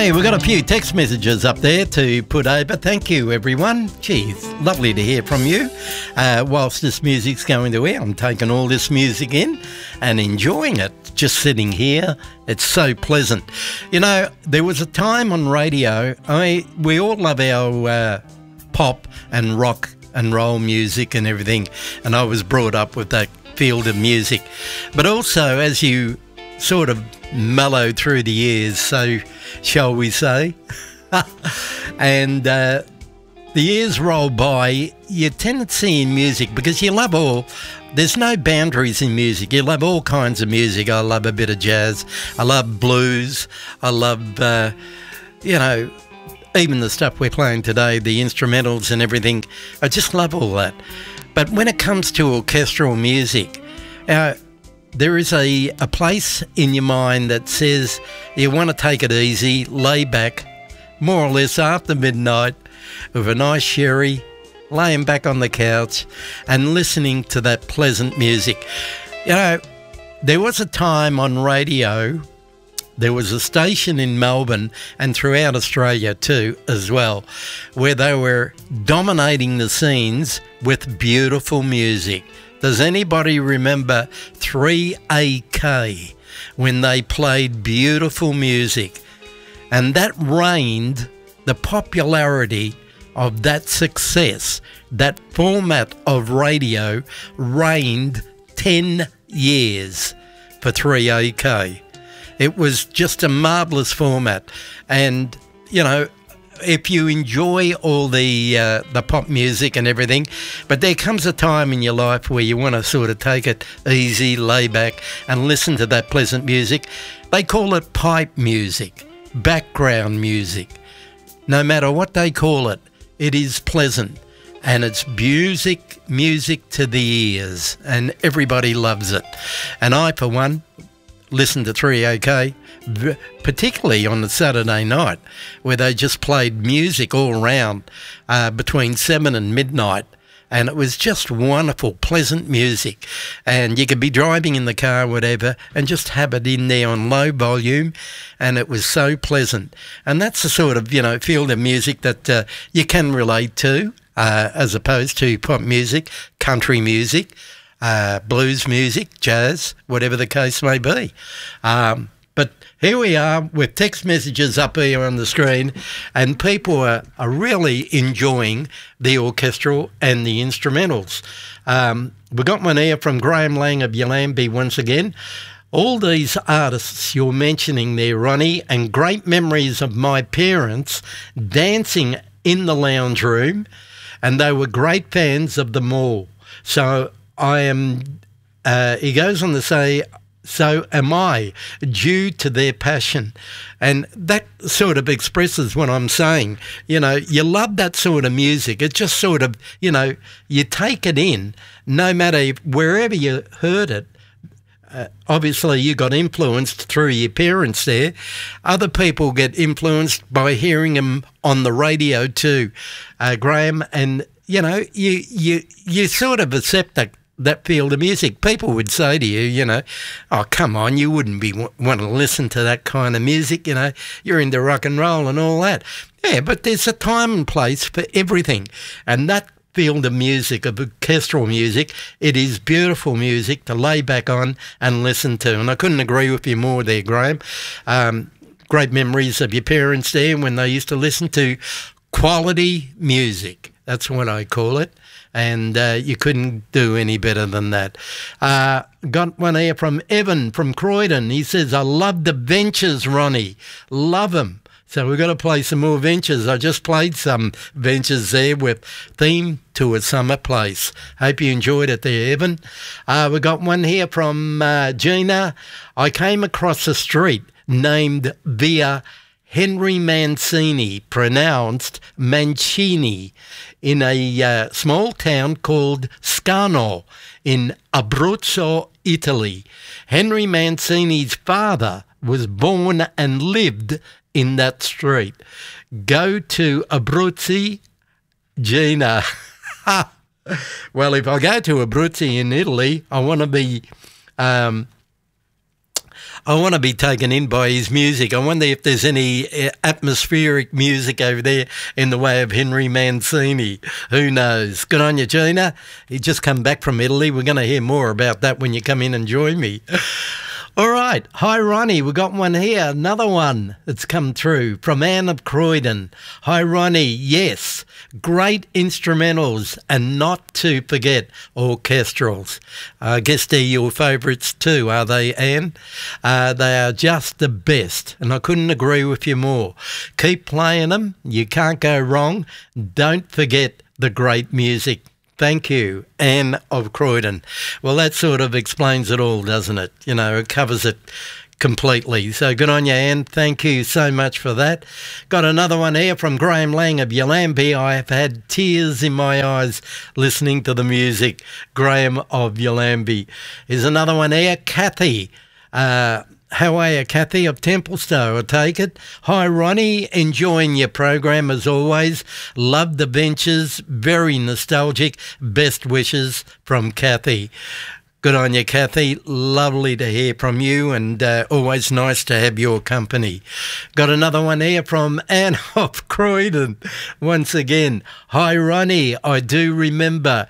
Hey, we've got a few text messages up there to put over. Thank you, everyone. Geez, lovely to hear from you. Whilst this music's going to air, I'm taking all this music in and enjoying it. Just sitting here, it's so pleasant. You know, there was a time on radio, we all love our pop and rock and roll music and everything, and I was brought up with that field of music. But also, as you sort of mellowed through the years, so shall we say, and the years roll by, your tendency in music, because you love all, there's no boundaries in music. You love all kinds of music. I love a bit of jazz. I love blues. I love, you know, even the stuff we're playing today, the instrumentals and everything. I just love all that. But when it comes to orchestral music, there is a place in your mind that says you want to take it easy, lay back, more or less after midnight, with a nice sherry, laying back on the couch and listening to that pleasant music. You know, there was a time on radio, there was a station in Melbourne and throughout Australia too as well, where they were dominating the scenes with beautiful music. Does anybody remember 3AK when they played beautiful music? And that reigned the popularity of that success. That format of radio reigned 10 years for 3AK. It was just a marvellous format. And, you know, if you enjoy all the pop music and everything, but there comes a time in your life where you want to sort of take it easy, lay back and listen to that pleasant music. They call it pipe music, background music. No matter what they call it, it is pleasant, and it's music to the ears, and everybody loves it. And I, for one, listen to 3AK, particularly on the Saturday night, where they just played music all around between 7 and midnight. And it was just wonderful, pleasant music. And you could be driving in the car, whatever, and just have it in there on low volume. And it was so pleasant. And that's the sort of, you know, field of music that you can relate to, as opposed to pop music, country music, blues music, jazz, whatever the case may be. But here we are with text messages up here on the screen, and people are really enjoying the orchestral and the instrumentals. We got one here from Graham Lang of Yallambee once again. All these artists you're mentioning there, Ronnie, and great memories of my parents dancing in the lounge room, and they were great fans of them all. So I am, he goes on to say, so am I, due to their passion. And that sort of expresses what I'm saying. You know, you love that sort of music. It just sort of, you know, you take it in, no matter wherever you heard it. Obviously, you got influenced through your parents there. Other people get influenced by hearing them on the radio too, Graham. And, you know, you sort of accept that field of music. People would say to you, you know, oh, come on, you wouldn't want to listen to that kind of music, you know, you're into rock and roll and all that. Yeah, but there's a time and place for everything. And that field of music, of orchestral music, it is beautiful music to lay back on and listen to. And I couldn't agree with you more there, Graham. Great memories of your parents there when they used to listen to quality music. That's what I call it. And you couldn't do any better than that. Got one here from Evan from Croydon. He says, I love the Ventures, Ronnie. Love them. So we've got to play some more Ventures. I just played some Ventures there with Theme to a Summer Place. Hope you enjoyed it there, Evan. We got one here from Gina. I came across a street named via Henry Mancini, pronounced Mancini, in a small town called Scano in Abruzzo, Italy. Henry Mancini's father was born and lived in that street. Go to Abruzzi, Gina. Well, if I go to Abruzzi in Italy, I want to be I want to be taken in by his music. I wonder if there's any atmospheric music over there in the way of Henry Mancini. Who knows? Good on you, Gina. You just come back from Italy. We're going to hear more about that when you come in and join me. All right. Hi, Ronnie. We got one here. Another one that's come through from Anne of Croydon. Hi, Ronnie. Yes, great instrumentals and not to forget orchestrals. I guess they're your favourites too, are they, Anne? They are just the best, and I couldn't agree with you more. Keep playing them. You can't go wrong. Don't forget the great music. Thank you, Anne of Croydon. Well, that sort of explains it all, doesn't it? You know, it covers it completely. So good on you, Anne. Thank you so much for that. Got another one here from Graham Lang of Yallambee. I have had tears in my eyes listening to the music. Graham of Yallambee. Here's another one here. Kathy. How are you, Kathy of Templestowe? I take it. Hi, Ronnie. Enjoying your program as always. Love the ventures. Very nostalgic. Best wishes from Kathy. Good on you, Kathy. Lovely to hear from you, and always nice to have your company. Got another one here from Anne of Croydon. Once again, hi, Ronnie. I do remember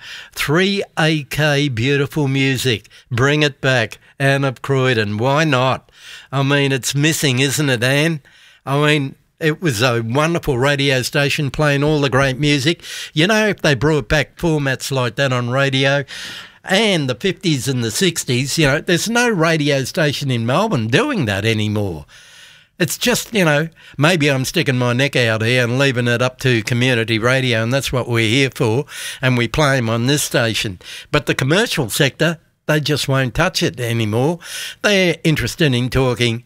3AK beautiful music. Bring it back, Anne of Croydon. Why not? I mean, it's missing, isn't it, Anne? I mean, it was a wonderful radio station playing all the great music. You know, if they brought back formats like that on radio, and the 50s and the 60s, you know, there's no radio station in Melbourne doing that anymore. It's just, you know, maybe I'm sticking my neck out here and leaving it up to community radio, and that's what we're here for, and we play them on this station. But the commercial sector, they just won't touch it anymore. They're interested in talking.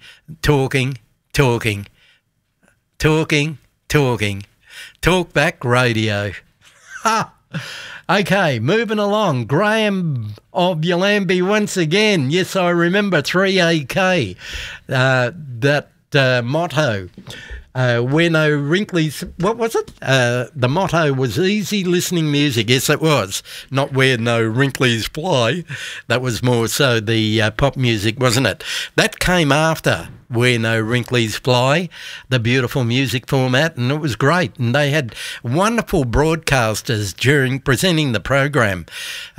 Talkback radio. Ha! Okay, moving along. Graham of Yallambee once again. Yes, I remember 3AK, that motto. Where no wrinklies, what was it? The motto was easy listening music. Yes, it was. Not where no wrinklies fly. That was more so the pop music, wasn't it? That came after Where No Wrinklies Fly, the beautiful music format, and it was great. And they had wonderful broadcasters during presenting the program.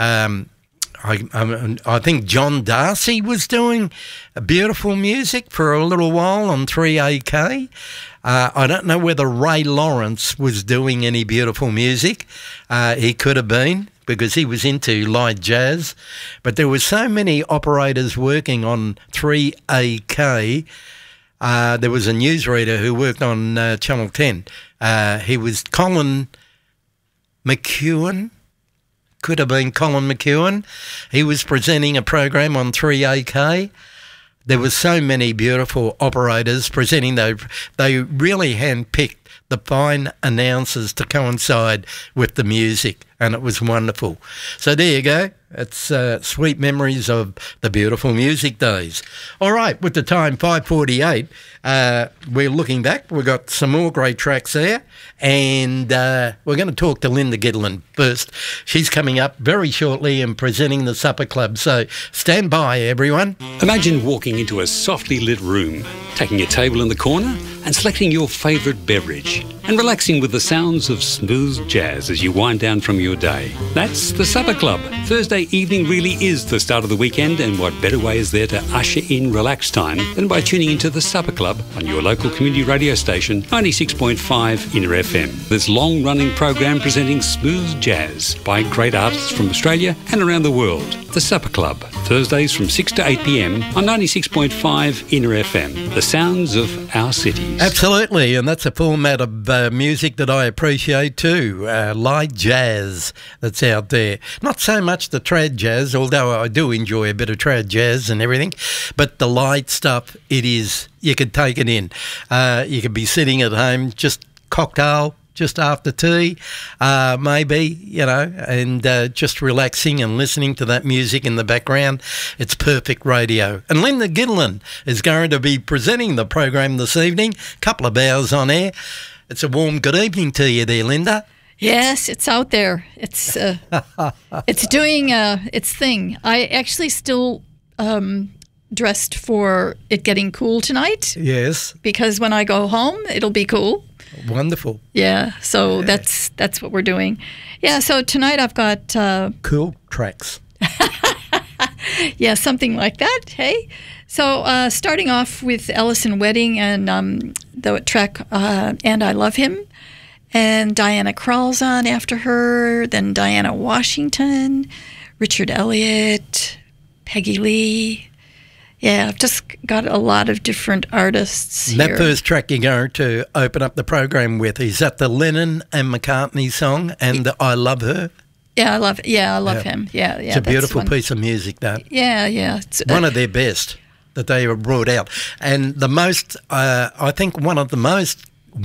I think John Darcy was doing beautiful music for a little while on 3AK. I don't know whether Ray Lawrence was doing any beautiful music. He could have been, because he was into light jazz. But there were so many operators working on 3AK. There was a newsreader who worked on Channel 10. He was Colin McEwen. Could have been Colin McEwen. He was presenting a program on 3AK. There were so many beautiful operators presenting. They really handpicked the fine announcers to coincide with the music, and it was wonderful. So there you go. It's sweet memories of the beautiful music days. All right, with the time 5:48, we're looking back. We've got some more great tracks there, and we're going to talk to Linda Gitlin first. She's coming up very shortly and presenting the Supper Club, so stand by, everyone. Imagine walking into a softly lit room, taking a table in the corner and selecting your favourite beverage and relaxing with the sounds of smooth jazz as you wind down from your day. That's the Supper Club. Thursday evening really is the start of the weekend, and what better way is there to usher in relaxed time than by tuning into the Supper Club on your local community radio station, 96.5 Inner FM. This long-running program presenting smooth jazz by great artists from Australia and around the world. The Supper Club, Thursdays from 6 to 8 p.m. on 96.5 Inner FM, the sounds of our cities. Absolutely, and that's a format of music that I appreciate too, light jazz that's out there. Not so much the trad jazz, although I do enjoy a bit of trad jazz and everything, but the light stuff, it is, you could take it in. You could be sitting at home, just cocktail, just after tea, maybe, you know, and just relaxing and listening to that music in the background. It's perfect radio. And Linda Gitlin is going to be presenting the program this evening, a couple of hours on air. It's a warm good evening to you there, Linda. Yes, it's out there. It's it's doing its thing. I actually still dressed for it getting cool tonight Yes. because when I go home, it'll be cool. Wonderful. Yeah, so that's what we're doing. Yeah, so tonight I've got Cool tracks. something like that. Hey, so starting off with Ellison Wedding and the track "And I Love Him," and Diana Krall's on after her. Then Diana Washington, Richard Elliott, Peggy Lee. Yeah, I've just got a lot of different artists here. That first track you're going to open up the program with, is that the Lennon and McCartney song and the I Love Her? Yeah, I love him. Yeah, It's a beautiful piece of music, that. Yeah. It's, one of their best that they have brought out. And the most, I think one of the most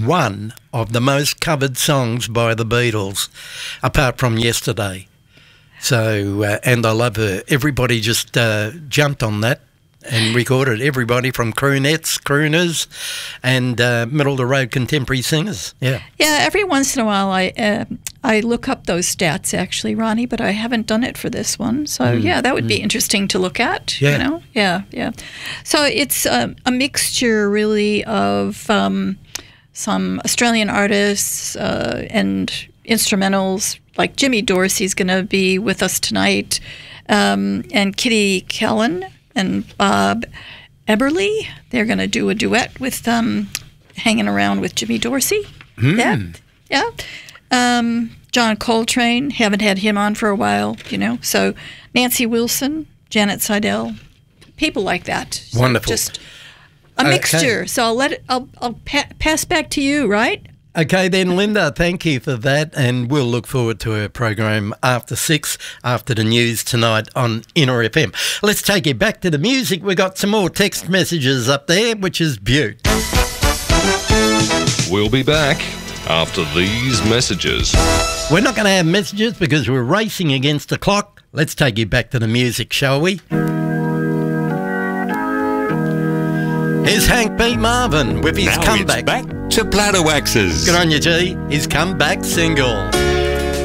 covered songs by the Beatles, apart from Yesterday. So, and I Love Her. Everybody just jumped on that and recorded. Everybody from crooners, and middle-of-the-road contemporary singers. Yeah. Yeah, every once in a while I look up those stats, actually, Ronnie, but I haven't done it for this one. So, that would be interesting to look at, Yeah. you know? Yeah. So it's a mixture, really, of some Australian artists and instrumentals, like Jimmy Dorsey's going to be with us tonight, and Kitty Kellen and Bob Eberly. They're going to do a duet with Hanging Around with Jimmy Dorsey. Yeah. John Coltrane, haven't had him on for a while, you know. So Nancy Wilson, Janet Seidel, people like that. So Wonderful. Just a mixture. So I'll pass back to you, right? Okay then, Linda, thank you for that, and we'll look forward to her program after 6, after the news tonight on Inner FM. Let's take you back to the music. We've got some more text messages up there, which is beaut. We'll be back after these messages. We're not going to have messages because we're racing against the clock. Let's take you back to the music, shall we? Here's Hank B. Marvin with his Now comeback. it's back to Platter Waxes. Good on you, G. His comeback single.